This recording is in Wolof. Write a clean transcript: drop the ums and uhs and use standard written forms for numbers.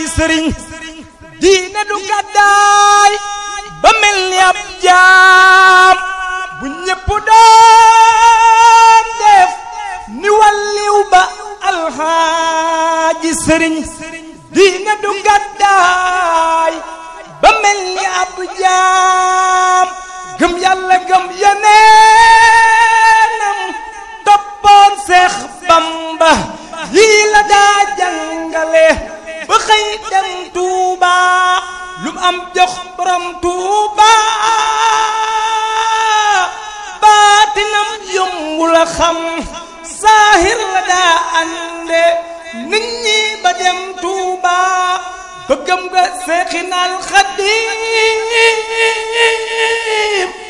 sëriñ diine du gàddaay ba mel ni ab jaam bu ñépp doon def ni wàlliw ba alxaaji sëriñ diine du gàddaay ba mel ni ab jaam gëm yàlla gëm yoneenam toppoon Seex Bamba yii la daa jàngale ba xëy dem Tuuba lu mu am jox borom Tuuba baatinam yombu la xam saahir la daa ànde nit ñi ba dem Tuuba bëggam nga Seexinal Xadiim